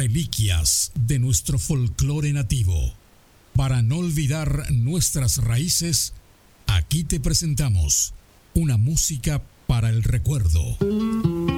reliquias de nuestro folclore nativo. Para no olvidar nuestras raíces, aquí te presentamos una música para el recuerdo.